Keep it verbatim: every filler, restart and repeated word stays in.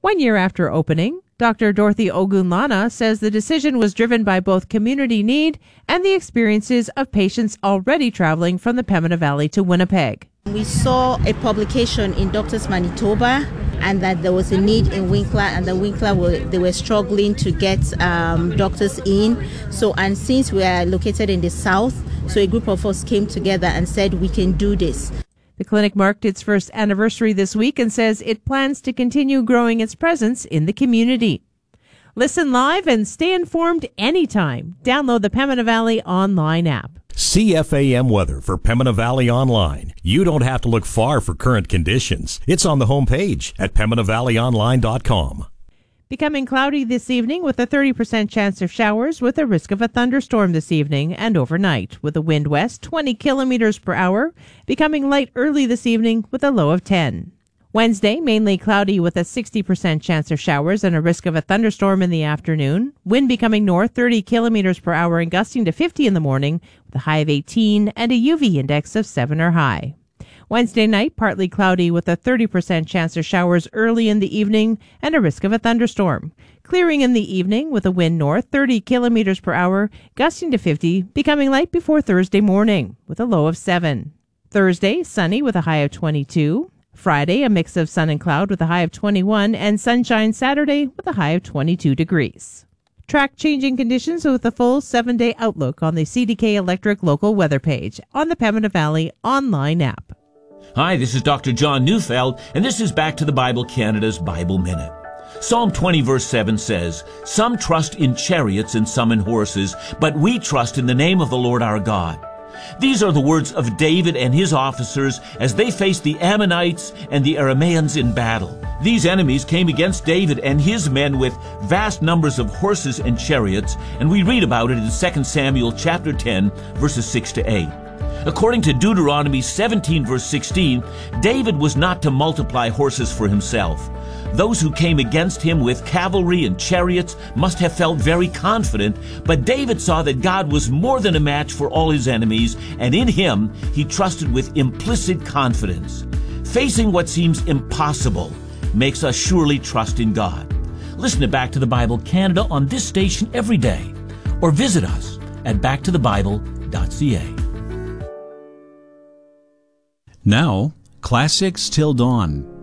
One year after opening, Doctor Dorothy Ogunlana says the decision was driven by both community need and the experiences of patients already traveling from the Pembina Valley to Winnipeg. We saw a publication in Doctors Manitoba and that there was a need in Winkler, and the Winkler were, they were struggling to get um, doctors in. So, and since we are located in the south, so a group of us came together and said we can do this. The clinic marked its first anniversary this week and says it plans to continue growing its presence in the community. Listen live and stay informed anytime. Download the Pembina Valley online app. C F A M weather for Pembina Valley Online. You don't have to look far for current conditions. It's on the homepage at pembina valley online dot com. Becoming cloudy this evening with a thirty percent chance of showers with a risk of a thunderstorm this evening and overnight with a wind west twenty kilometers per hour. Becoming light early this evening with a low of ten. Wednesday, mainly cloudy with a sixty percent chance of showers and a risk of a thunderstorm in the afternoon. Wind becoming north thirty kilometers per hour and gusting to fifty in the morning with a high of eighteen and a U V index of seven or high. Wednesday night, partly cloudy with a thirty percent chance of showers early in the evening and a risk of a thunderstorm. Clearing in the evening with a wind north thirty kilometers per hour, gusting to fifty, becoming light before Thursday morning with a low of seven. Thursday, sunny with a high of twenty-two. Friday, a mix of sun and cloud with a high of twenty-one, and sunshine Saturday with a high of twenty-two degrees. Track changing conditions with a full seven-day outlook on the C D K Electric local weather page on the Pembina Valley online app. Hi, this is Doctor John Neufeld, and this is Back to the Bible Canada's Bible Minute. Psalm twenty verse seven says, "Some trust in chariots and some in horses, but we trust in the name of the Lord our God." These are the words of David and his officers as they faced the Ammonites and the Arameans in battle. These enemies came against David and his men with vast numbers of horses and chariots, and we read about it in Second Samuel chapter ten, verses six to eight. According to Deuteronomy seventeen verse sixteen, David was not to multiply horses for himself. Those who came against him with cavalry and chariots must have felt very confident, but David saw that God was more than a match for all his enemies, and in him he trusted with implicit confidence. Facing what seems impossible makes us surely trust in God. Listen to Back to the Bible Canada on this station every day, or visit us at back to the bible dot c a. Now, Classics Till Dawn.